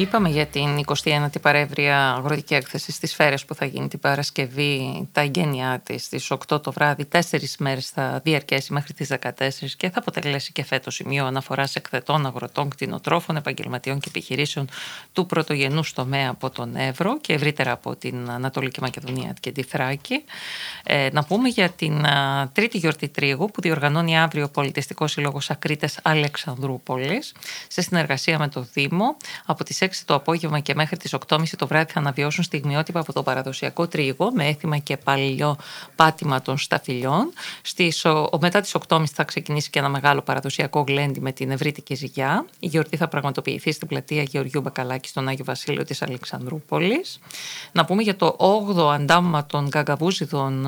Είπαμε για την 29η παρέμβρια αγροτική έκθεση στις Φέρες που θα γίνει την Παρασκευή, τα εγγένειά της στις 8 το βράδυ, 4 μέρες θα διαρκέσει μέχρι τις 14 και θα αποτελέσει και φέτος σημείο αναφοράς εκθετών, αγροτών, κτηνοτρόφων, επαγγελματιών και επιχειρήσεων του πρωτογενούς τομέα από τον Εύρο και ευρύτερα από την Ανατολική Μακεδονία και τη Θράκη. Να πούμε για την τρίτη γιορτή τρίγου που διοργανώνει αύριο ο Πολιτιστικός Σύλλογος Ακρίτες Αλεξανδρούπολης σε συνεργασία με το Δήμο. Από τις 6 το απόγευμα και μέχρι τις 8.30 το βράδυ θα αναβιώσουν στιγμιότυπα από το παραδοσιακό τρίγο με έθιμα και παλιό πάτημα των σταφυλιών. Μετά τις 8.30 θα ξεκινήσει και ένα μεγάλο παραδοσιακό γλέντι με την ευρύτικη ζυγιά. Η γιορτή θα πραγματοποιηθεί στην πλατεία Γεωργίου Μπακαλάκη στον Άγιο Βασίλειο της Αλεξανδρούπολης. Να πούμε για το 8ο αντάμμα των Γκαγκαβούζιδων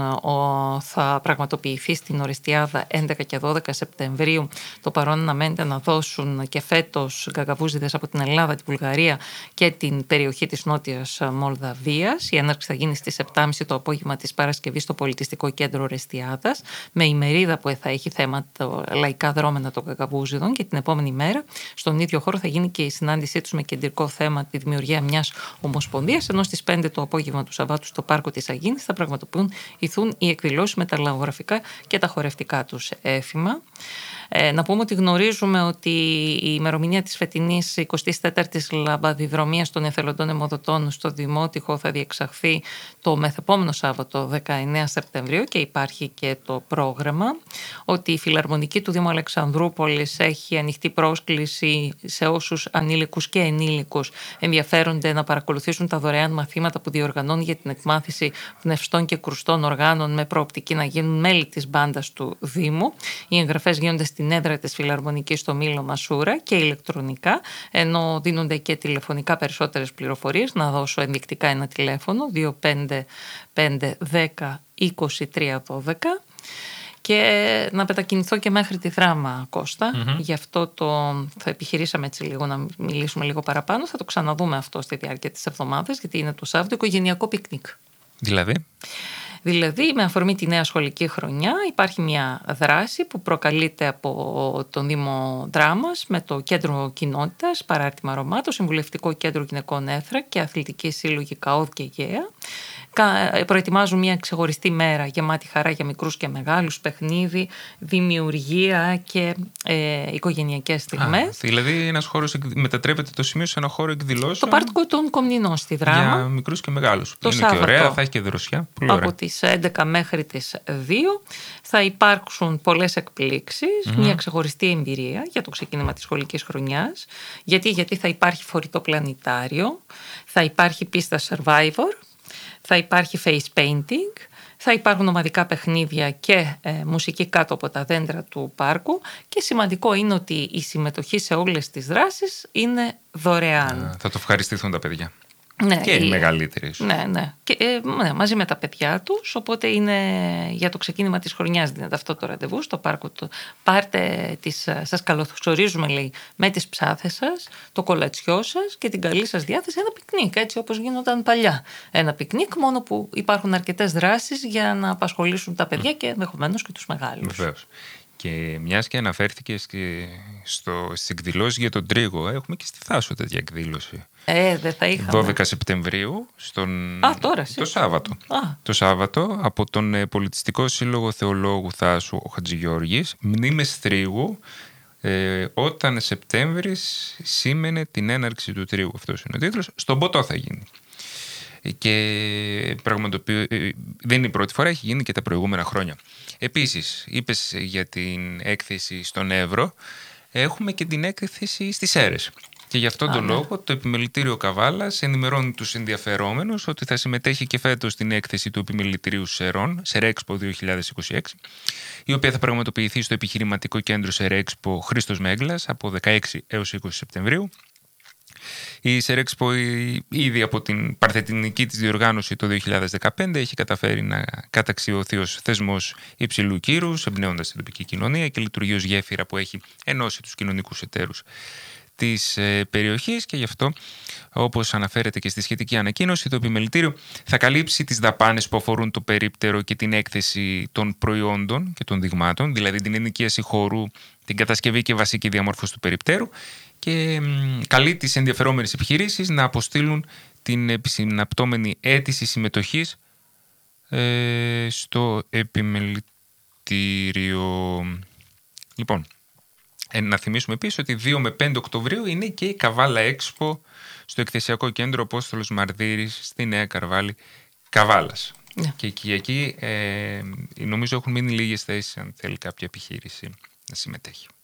θα πραγματοποιηθεί στην Ορεστιάδα 11 και 12 Σεπτεμβρίου. Το παρόν αναμένεται να δώσουν και φέτος Γκαγκαβούζιδες από την Ελλάδα, την Βουλγαρία και την περιοχή της Νότιας Μολδαβίας. Η έναρξη θα γίνει στις 7.30 το απόγευμα της Παρασκευής στο Πολιτιστικό Κέντρο Ορεστιάδας με ημερίδα που θα έχει θέμα τα λαϊκά δρόμενα των Γκαγκαβούζιδων και την επόμενη μέρα στον ίδιο χώρο θα γίνει και η συνάντησή τους με κεντρικό θέμα τη δημιουργία μιας ομοσπονδίας, ενώ στις 5 το απόγευμα του Σαββάτου στο Πάρκο της Αγίνης θα πραγματοποιηθούν οι εκδηλώσεις με τα λαογραφικά και τα χορευτικά τους έθιμα. Να πούμε ότι γνωρίζουμε ότι η ημερομηνία της φετινής 24ης λαμπαδιδρομίας των εθελοντών αιμοδοτών στο Δημότυχο θα διεξαχθεί το μεθεπόμενο Σάββατο 19 Σεπτεμβρίου και υπάρχει και το πρόγραμμα ότι η Φιλαρμονική του Δήμου Αλεξανδρούπολης έχει ανοιχτή πρόσκληση σε όσους ανήλικους και ενήλικους ενδιαφέρονται να παρακολουθήσουν τα δωρεάν μαθήματα που διοργανώνουν για την εκμάθηση πνευστών και κρουστών οργάνων με προοπτική να γίνουν μέλη της μπάντας του Δήμου. Οι εγγραφές γίνονται στην έδρα της Φιλαρμονικής στο Μήλο Μασούρα και ηλεκτρονικά, ενώ δίνονται και τηλεφωνικά περισσότερες πληροφορίες. Να δώσω ενδεικτικά ένα τηλέφωνο 255 10 23 12 και να μετακινηθώ και μέχρι τη Θράμα, Κώστα. Γι' αυτό θα επιχειρήσαμε έτσι λίγο να μιλήσουμε λίγο παραπάνω. Θα το ξαναδούμε αυτό στη διάρκεια της εβδομάδας, γιατί είναι το Σάββατο οικογενειακό πικνίκ. Δηλαδή, με αφορμή τη νέα σχολική χρονιά υπάρχει μια δράση που προκαλείται από τον Δήμο Δράμας με το Κέντρο Κοινότητας, Παράρτημα Ρωμά, το Συμβουλευτικό Κέντρο Γυναικών Έθρα και Αθλητική Σύλλογη ΚΑΟΔ και ΓΕΑ. Προετοιμάζουν μια ξεχωριστή μέρα γεμάτη χαρά για μικρούς και μεγάλους, παιχνίδι, δημιουργία και οικογενειακές στιγμές. Δηλαδή ένας χώρος μετατρέπεται το σημείο σε ένα χώρο εκδηλώσεων. Το Πάρκο των Κομνηνών στη Δράμα. Για μικρούς και μεγάλους. Το είναι Σάββατο, και ωραία, θα έχει και δροσιά. Από τις 11 μέχρι τις 2 θα υπάρξουν πολλές εκπλήξεις, μια ξεχωριστή εμπειρία για το ξεκίνημα της σχολικής χρονιάς. Γιατί θα υπάρχει φορητό πλανητάριο, θα υπάρχει πίστα Survivor, θα υπάρχει face painting, θα υπάρχουν ομαδικά παιχνίδια και μουσική κάτω από τα δέντρα του πάρκου και σημαντικό είναι ότι η συμμετοχή σε όλες τις δράσεις είναι δωρεάν. Θα το ευχαριστηθούν τα παιδιά. Ναι, και οι μεγαλύτεροι. Ναι. Και, μαζί με τα παιδιά τους, οπότε είναι για το ξεκίνημα της χρονιάς δίνεται αυτό το ραντεβού στο πάρκο. Πάρτε σας καλωσορίζουμε, λέει, με τις ψάθες σας, το κολατσιό σας και την καλή σας διάθεση, ένα πικνίκ, έτσι όπως γίνονταν παλιά. Ένα πικνίκ, μόνο που υπάρχουν αρκετές δράσεις για να απασχολήσουν τα παιδιά και ενδεχομένως και τους μεγάλους. Βεβαίως. Και μιας και αναφέρθηκες και στις εκδηλώσεις για τον τρίγο, έχουμε και στη Θάσο τέτοια εκδήλωση. Δεν θα είχαμε. 12 Σεπτεμβρίου, το Σάββατο. Το Σάββατο, από τον Πολιτιστικό Σύλλογο Θεολόγου Θάσου ο Χατζηγιώργης, μνήμες τρίγου, όταν Σεπτέμβρης σήμαινε την έναρξη του τρίγου. Αυτός είναι ο τίτλος. Στον Ποτό θα γίνει. Και δεν είναι η πρώτη φορά, έχει γίνει και τα προηγούμενα χρόνια. Επίσης, είπες για την έκθεση στον Εύρο, έχουμε και την έκθεση στις Σέρρες. Και γι' αυτόν τον λόγο το Επιμελητήριο Καβάλας ενημερώνει τους ενδιαφερόμενους ότι θα συμμετέχει και φέτος στην έκθεση του Επιμελητηρίου Σερών, Σερέξπο 2026, η οποία θα πραγματοποιηθεί στο Επιχειρηματικό Κέντρο Σερέξπο Χρήστος Μέγκλας από 16 έως 20 Σεπτεμβρίου. Η Σερέξπο ήδη από την παρθετινική της διοργάνωση το 2015 έχει καταφέρει να καταξιωθεί ως θεσμός υψηλού κύρους, εμπνέοντας την τοπική κοινωνία και λειτουργεί ως γέφυρα που έχει ενώσει τους κοινωνικούς εταίρους της περιοχής και γι' αυτό, όπως αναφέρεται και στη σχετική ανακοίνωση, το Επιμελητήριο θα καλύψει τις δαπάνες που αφορούν το περίπτερο και την έκθεση των προϊόντων και των δειγμάτων, δηλαδή την ενοικίαση χώρου, την κατασκευή και βασική διαμόρφωση του περιπτέρου και καλεί τις ενδιαφερόμενες επιχειρήσεις να αποστείλουν την επισυναπτώμενη αίτηση συμμετοχής στο επιμελητήριο. Λοιπόν, να θυμίσουμε επίσης ότι 2 με 5 Οκτωβρίου είναι και η Καβάλα Έξπο στο εκθεσιακό κέντρο Απόστολος Μαρδύρης στη Νέα Καρβάλη Καβάλας. Yeah. Και εκεί νομίζω έχουν μείνει λίγες θέσεις αν θέλει κάποια επιχείρηση να συμμετέχει.